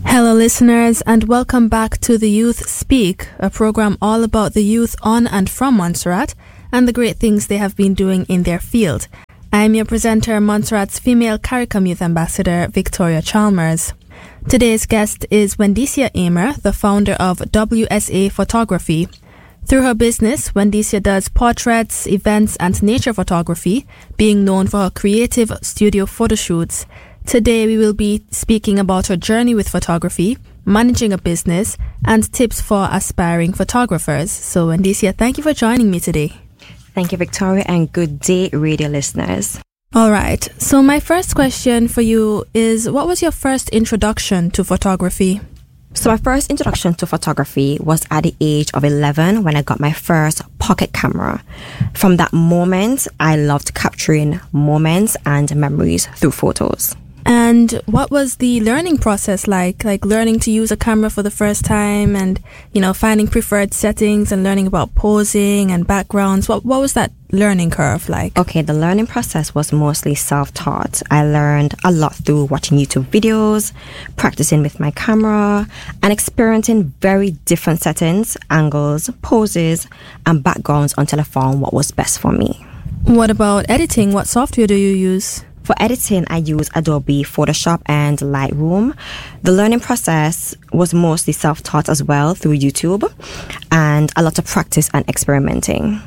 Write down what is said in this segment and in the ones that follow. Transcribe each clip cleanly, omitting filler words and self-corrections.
Hello listeners, and welcome back to The Youth Speak, a program all about the youth on and from Montserrat and the great things they have been doing in their field. I'm your presenter, Montserrat's female CARICOM Youth Ambassador, Victoria Chalmers. Today's guest is Wendicia Amer, the founder of WSA Photography. Through her business, Wendicia does portraits, events and nature photography, being known for her creative studio photo shoots. Today we will be speaking about her journey with photography, managing a business, and tips for aspiring photographers. So Wendicia, thank you for joining me today. Thank you, Victoria, and good day, radio listeners. All right. So my first question for you is, what was your first introduction to photography? So my first introduction to photography was at the age of 11 when I got my first pocket camera. From that moment, I loved capturing moments and memories through photos. And what was the learning process like learning to use a camera for the first time and, finding preferred settings and learning about posing and backgrounds? What was that learning curve like? Okay, the learning process was mostly self-taught. I learned a lot through watching YouTube videos, practicing with my camera, and experiencing very different settings, angles, poses, and backgrounds until I found what was best for me. What about editing? What software do you use? For editing, I use Adobe Photoshop and Lightroom. The learning process was mostly self-taught as well through YouTube and a lot of practice and experimenting.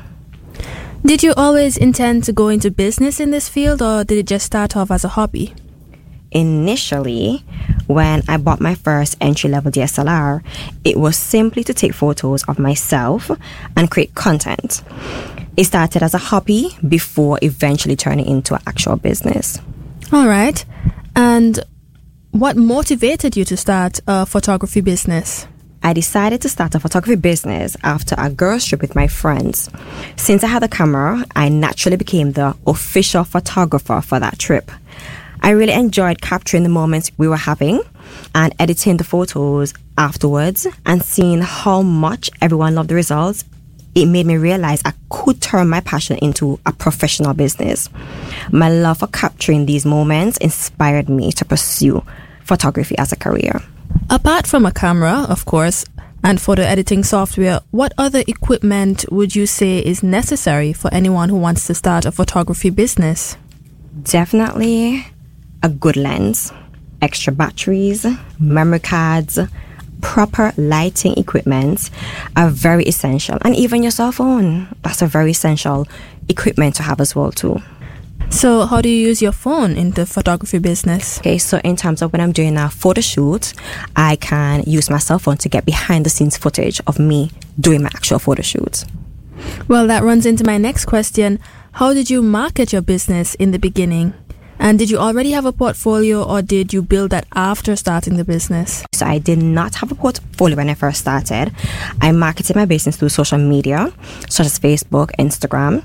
Did you always intend to go into business in this field, or did it just start off as a hobby? Initially, when I bought my first entry-level DSLR, it was simply to take photos of myself and create content. It started as a hobby before eventually turning into an actual business. All right. And what motivated you to start a photography business? I decided to start a photography business after a girls' trip with my friends. Since I had a camera, I naturally became the official photographer for that trip. I really enjoyed capturing the moments we were having and editing the photos afterwards, and seeing how much everyone loved the results. It made me realize I could turn my passion into a professional business. My love for capturing these moments inspired me to pursue photography as a career. Apart from a camera, of course, and photo editing software, what other equipment would you say is necessary for anyone who wants to start a photography business? Definitely a good lens, extra batteries, memory cards, proper lighting equipment are very essential. And even your cell phone, that's a very essential equipment to have as well too. So how do you use your phone in the photography business? Okay, so in terms of when I'm doing a photo shoot, I can use my cell phone to get behind the scenes footage of me doing my actual photo shoot. Well, that runs into my next question. How did you market your business in the beginning? And did you already have a portfolio, or did you build that after starting the business? So I did not have a portfolio when I first started. I marketed my business through social media, such as Facebook, Instagram,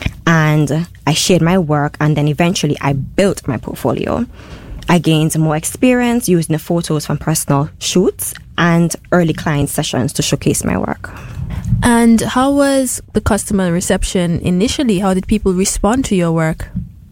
and I shared my work, and then eventually I built my portfolio. I gained more experience using the photos from personal shoots and early client sessions to showcase my work. And how was the customer reception initially? How did people respond to your work?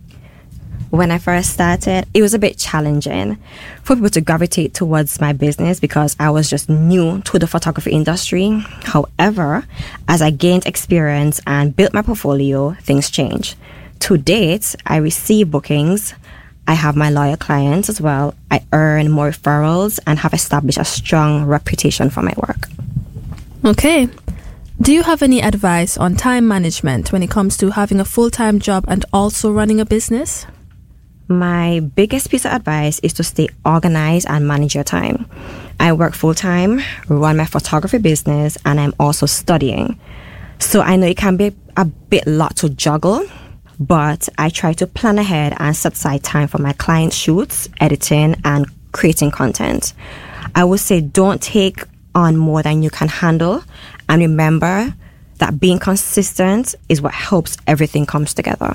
When I first started, it was a bit challenging for people to gravitate towards my business because I was just new to the photography industry. However, as I gained experience and built my portfolio, things changed. To date, I receive bookings. I have my loyal clients as well. I earn more referrals and have established a strong reputation for my work. Okay. Do you have any advice on time management when it comes to having a full-time job and also running a business? My biggest piece of advice is to stay organized and manage your time. I work full-time, run my photography business, and I'm also studying. So I know it can be a bit lot to juggle, but I try to plan ahead and set aside time for my client shoots, editing, and creating content. I would say don't take on more than you can handle, and remember that being consistent is what helps everything comes together.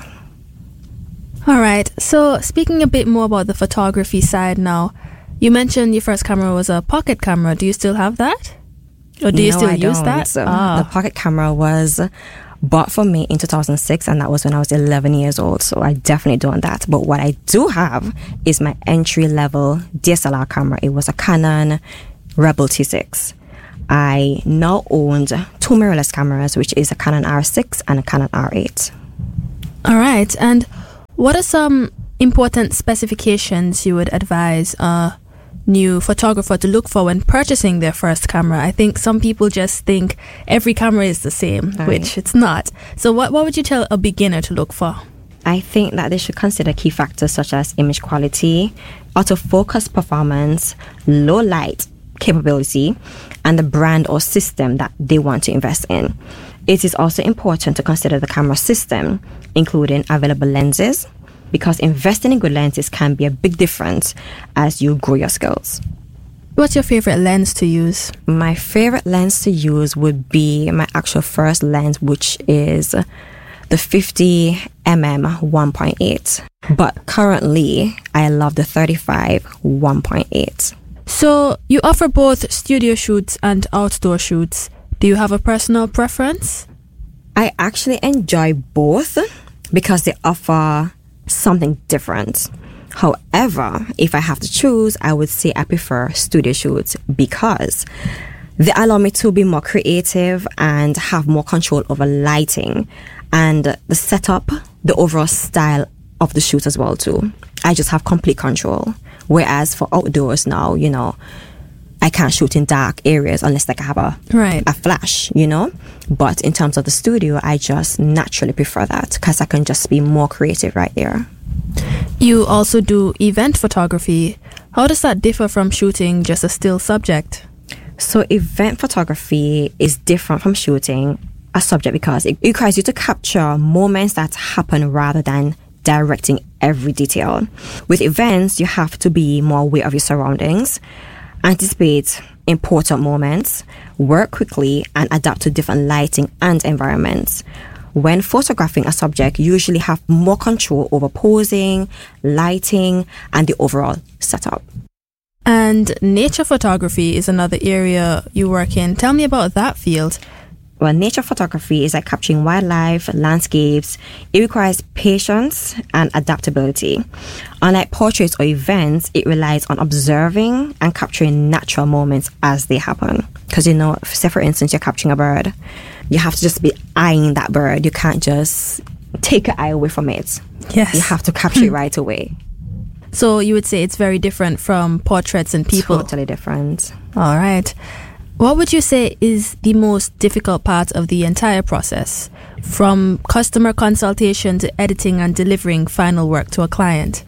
All right. So speaking a bit more about the photography side now, you mentioned your first camera was a pocket camera. Do you still have that? Or do you still use that? The pocket camera was bought for me in 2006, and that was when I was 11 years old. So I definitely don't want that. But what I do have is my entry-level DSLR camera. It was a Canon Rebel T6. I now owned two mirrorless cameras, which is a Canon R6 and a Canon R8. All right. And what are some important specifications you would advise a new photographer to look for when purchasing their first camera? I think some people just think every camera is the same, which it's not. So what would you tell a beginner to look for? I think that they should consider key factors such as image quality, autofocus performance, low light capability, and the brand or system that they want to invest in. It is also important to consider the camera system, including available lenses, because investing in good lenses can be a big difference as you grow your skills. What's your favorite lens to use? My favorite lens to use would be my actual first lens, which is the 50mm 1.8. But currently, I love the 35 1.8. So you offer both studio shoots and outdoor shoots. Do you have a personal preference? I actually enjoy both because they offer something different. However, if I have to choose, I would say I prefer studio shoots because they allow me to be more creative and have more control over lighting and the setup, the overall style of the shoot as well too. I just have complete control. Whereas for outdoors now, I can't shoot in dark areas unless I have a flash, But in terms of the studio, I just naturally prefer that because I can just be more creative right there. You also do event photography. How does that differ from shooting just a still subject? So event photography is different from shooting a subject because it requires you to capture moments that happen rather than directing every detail. With events, you have to be more aware of your surroundings, anticipate important moments, work quickly, and adapt to different lighting and environments. When photographing a subject, you usually have more control over posing, lighting, and the overall setup. And nature photography is another area you work in. Tell me about that field. Well, nature photography is like capturing wildlife, landscapes. It requires patience and adaptability. Unlike portraits or events, it relies on observing and capturing natural moments as they happen. Because, say for instance, you're capturing a bird, you have to just be eyeing that bird. You can't just take your eye away from it. Yes. You have to capture it right away. So you would say it's very different from portraits and people? Totally different. All right. What would you say is the most difficult part of the entire process, from customer consultation to editing and delivering final work to a client?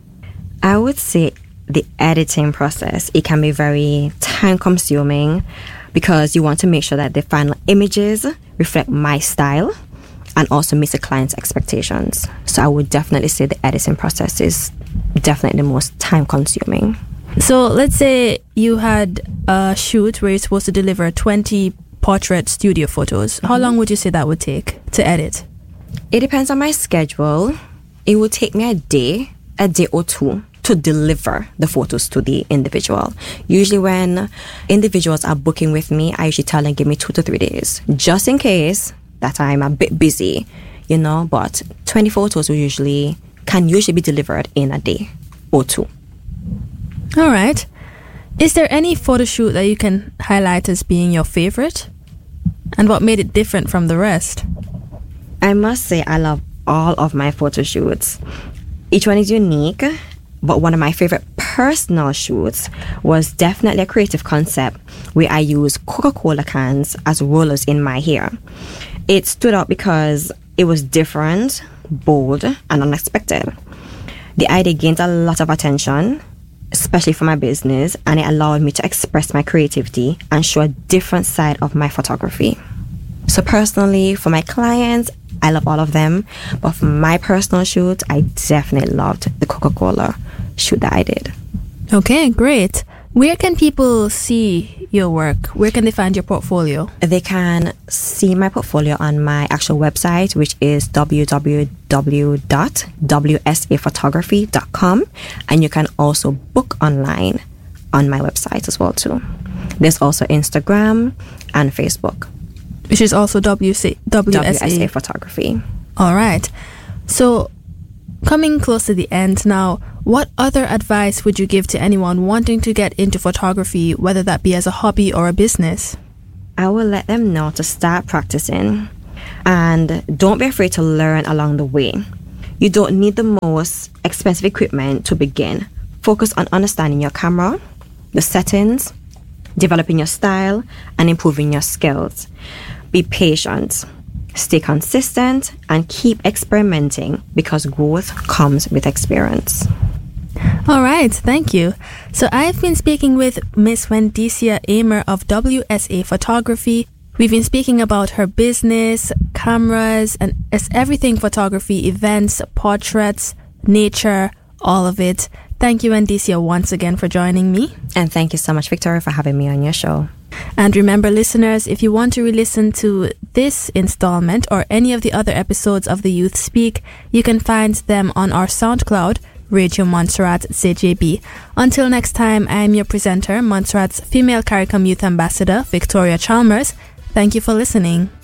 I would say the editing process. It can be very time-consuming because you want to make sure that the final images reflect my style and also meet the client's expectations. So I would definitely say the editing process is definitely the most time-consuming. So let's say you had a shoot where you're supposed to deliver 20 portrait studio photos. How long would you say that would take to edit? It depends on my schedule. It would take me a day or two to deliver the photos to the individual. Usually when individuals are booking with me, I usually tell them give me 2 to 3 days, just in case that I'm a bit busy, but 20 photos can usually be delivered in a day or two. All right. Is there any photo shoot that you can highlight as being your favorite? And what made it different from the rest? I must say I love all of my photo shoots. Each one is unique, but one of my favorite personal shoots was definitely a creative concept where I used Coca-Cola cans as rollers in my hair. It stood out because it was different, bold, and unexpected. The idea gained a lot of attention, especially for my business, and it allowed me to express my creativity and show a different side of my photography. So personally, for my clients, I love all of them, but for my personal shoot, I definitely loved the Coca-Cola shoot that I did. Okay, great. Where can people see your work? Where can they find your portfolio? They can see my portfolio on my actual website, which is www.wsaphotography.com, and you can also book online on my website as well too. There's also Instagram and Facebook. Which is also WSA Photography. All right. So, coming close to the end now, what other advice would you give to anyone wanting to get into photography, whether that be as a hobby or a business? I will let them know to start practicing, and don't be afraid to learn along the way. You don't need the most expensive equipment to begin. Focus on understanding your camera, the settings, developing your style, and improving your skills. Be patient, stay consistent, and keep experimenting because growth comes with experience. All right, thank you. So I've been speaking with Miss Wendicia Amer of WSA Photography. We've been speaking about her business, cameras, and it's everything photography, events, portraits, nature, all of it. Thank you, Wendicia, once again for joining me. And thank you so much, Victoria, for having me on your show. And remember, listeners, if you want to re-listen to this installment or any of the other episodes of The Youth Speak, you can find them on our SoundCloud, Radio Montserrat CJB. Until next time, I am your presenter, Montserrat's female CARICOM Youth Ambassador, Victoria Chalmers. Thank you for listening.